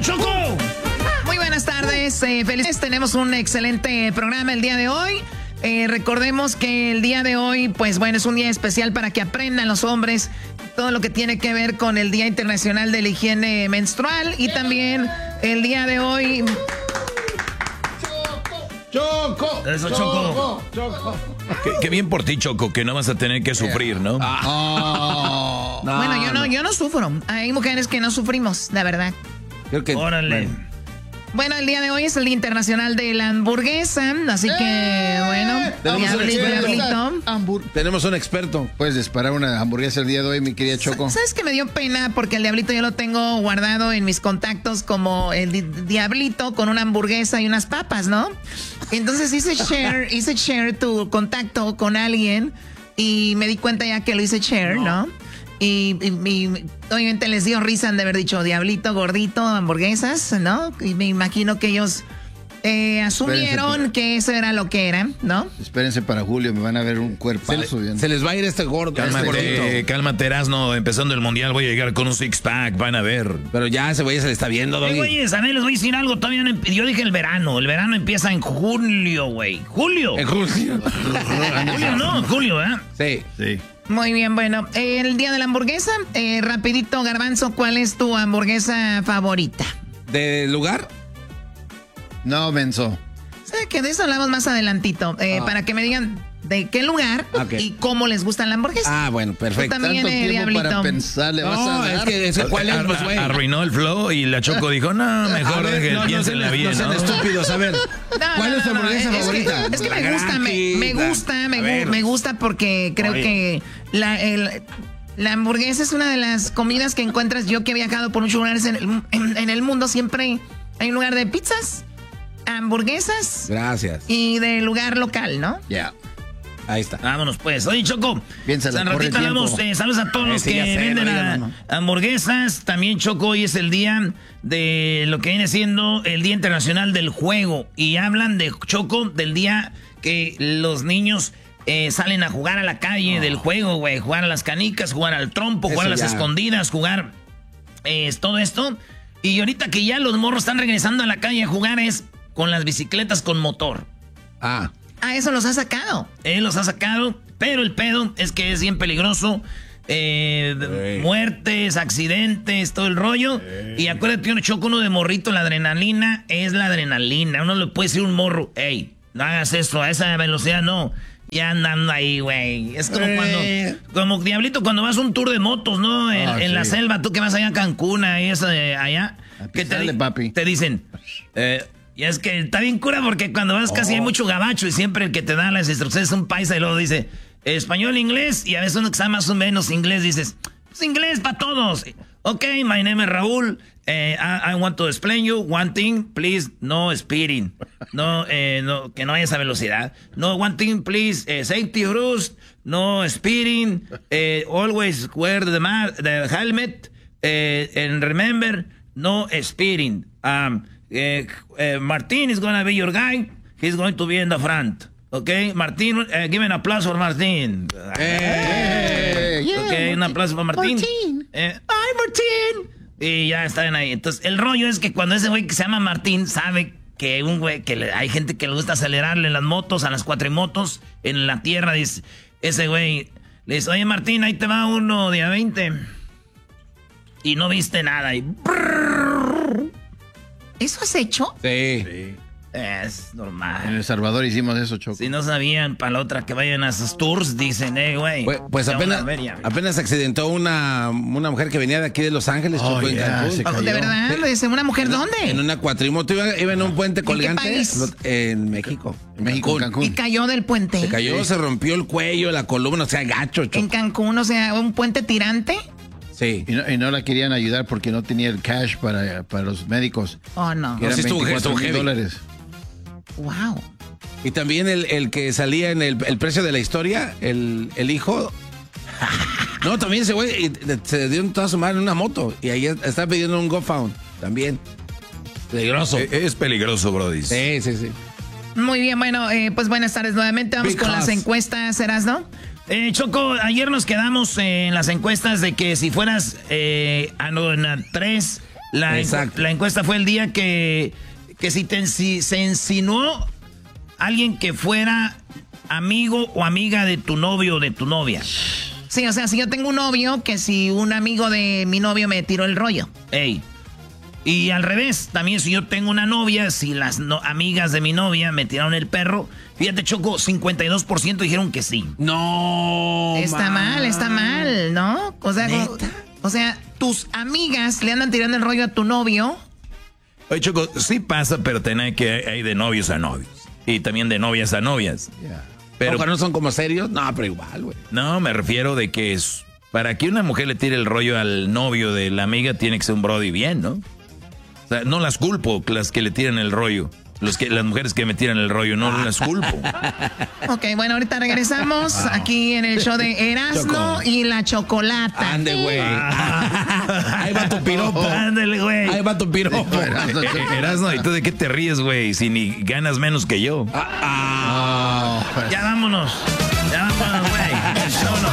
Choco! Muy buenas tardes, felices. Tenemos un excelente programa el día de hoy. Recordemos que el día de hoy, pues bueno, es un día especial para que aprendan los hombres todo lo que tiene que ver con el Día Internacional de la Higiene Menstrual. Y también el día de hoy... ¡Choco! Eso, Choco. Qué bien por ti, Choco, que no vas a tener que sufrir, ¿no? No. Bueno, yo no sufro. Hay mujeres que no sufrimos, la verdad. Creo que... Órale. Bueno, el día de hoy es el Día Internacional de la Hamburguesa, así que, bueno, diablito. Tenemos un experto. Puedes disparar una hamburguesa el día de hoy, mi querida Choco. ¿Sabes que me dio pena? Porque el diablito yo lo tengo guardado en mis contactos como el diablito con una hamburguesa y unas papas, ¿no? Entonces hice share tu contacto con alguien y me di cuenta ya que lo hice share, ¿no? Y obviamente les dio risa de haber dicho diablito, gordito, hamburguesas, ¿no? Y me imagino que ellos asumieron que eso era lo que era, ¿no? Espérense para julio, me van a ver un cuerpazo. Se les va a ir este gordo. Cálmate, Erasno, empezando el mundial voy a llegar con un six-pack, van a ver. Pero ya ese güey se le está viendo, Doggy. Güey, ¿sabes? Les voy a decir algo, todavía no yo dije el verano empieza en julio, güey. ¿Julio? En julio. Julio, ¿eh? Sí. Muy bien, bueno, el día de la hamburguesa, rapidito, Garbanzo, ¿cuál es tu hamburguesa favorita? ¿De lugar? No, menso. ¿Sabes que de eso hablamos más adelantito? Para que me digan de qué lugar y cómo les gusta la hamburguesa. Ah, bueno, perfecto. Tú también, Tanto tiempo diablito. para pensar, le vas a dar. Es que ¿cuál es? Pues, güey. Arruinó el flow y la Choco dijo, no, mejor que piénsenla bien, no sean estúpidos, a ver. ¿Cuál es tu hamburguesa favorita? Es que me gusta porque creo que la hamburguesa es una de las comidas que encuentras. Yo que he viajado por muchos lugares en el mundo, siempre hay un lugar de pizzas, hamburguesas. Gracias. Y de lugar local, ¿no? Ya. Ahí está. Vámonos pues. Oye, Choco. Piénsala, corre ratito hablamos, saludos a todos los que venden hamburguesas. También, Choco, hoy es el día de lo que viene siendo el Día Internacional del Juego. Y hablan de, Choco, del día que los niños salen a jugar a la calle del juego, güey. Jugar a las canicas, jugar al trompo, jugar a las escondidas, jugar todo esto. Y ahorita que ya los morros están regresando a la calle a jugar es con las bicicletas con motor. Ah, eso los ha sacado. Los ha sacado, pero el pedo es que es bien peligroso. Muertes, accidentes, todo el rollo. Y acuérdate, Choco, uno de morrito, la adrenalina es la adrenalina. Uno le puede decir a un morro, hey, no hagas eso, a esa velocidad no. Ya andando ahí, güey. Es como como diablito, cuando vas a un tour de motos, ¿no? En la selva, tú que vas allá a Cancún, ahí allá. Que te dicen, y es que está bien cura porque cuando vas casi hay mucho gabacho y siempre el que te da las instrucciones es un paisa y luego dice español, inglés, y a veces uno que sabe más o menos inglés dices, pues inglés para todos. Ok, my name is Raúl. I want to explain you one thing, please, no speeding. No, que no haya esa velocidad. No, one thing, please, safety rules, no speeding, always wear the helmet, and remember, no speeding. Martin is going to be your guy. He's going to be in the front. Okay, Martin, give an applause for Martin. Okay, un aplauso para Martín. ¡Ay, Martín! Y ya están ahí. Entonces, el rollo es que cuando ese güey que se llama Martín sabe que un güey hay gente que le gusta acelerarle las motos, a las cuatrimotos, en la tierra, dice, ese güey le dice, oye, Martín, ahí te va uno de a 20. Y no viste nada. Y... ¿Eso has hecho? Sí. Es normal. En El Salvador hicimos eso, Choco. Si no sabían, para la otra que vayan a sus tours, dicen, güey. Pues apenas se accidentó una mujer que venía de aquí de Los Ángeles, Choco, en Cancún. ¿De verdad? ¿Una mujer dónde? En una cuatrimoto, iba en un puente colgante. ¿En qué país? En México. Cancún. Y cayó del puente. Se cayó, se rompió el cuello, la columna, o sea, gacho, Choco. En Cancún, o sea, un puente tirante. Sí. Y no la querían ayudar porque no tenía el cash para los médicos. Oh, no. Que eran $24,000. Wow. Y también el que salía en el precio de la historia, el hijo. No, también ese güey se dio toda su madre en una moto. Y ahí está pidiendo un GoFound también. Peligroso. Es peligroso, brody. Sí. Muy bien, bueno, pues buenas tardes nuevamente. Vamos con las encuestas, Erasno. Choco, ayer nos quedamos en las encuestas de que si fueras en 3 La Exacto. La encuesta fue el día que si se insinuó alguien que fuera amigo o amiga de tu novio o de tu novia. Sí, o sea, si yo tengo un novio, que si un amigo de mi novio me tiró el rollo. Ey. Y al revés, también si yo tengo una novia, si las amigas de mi novia me tiraron el perro, fíjate, Choco, 52% dijeron que sí. No. Está mal, ¿no? O sea, tus amigas le andan tirando el rollo a tu novio. Oye, Choco, sí pasa, pero hay de novios a novios. Y también de novias a novias. Pero no son como serios. No, pero igual, güey. No, me refiero de que para que una mujer le tire el rollo al novio de la amiga tiene que ser un brody bien, ¿no? O sea, no las culpo, las que le tiran el rollo. Las mujeres que me tiran el rollo, no las culpo. Ok, bueno, ahorita regresamos aquí en el show de Erasmo y la Chocolata. Ande, güey. Ahí va tu piropo. Ándale, güey. Ahí va tu piropo. Erasno, ¿y tú de qué te ríes, güey? Si ni ganas menos que yo. Ya vámonos, güey. El show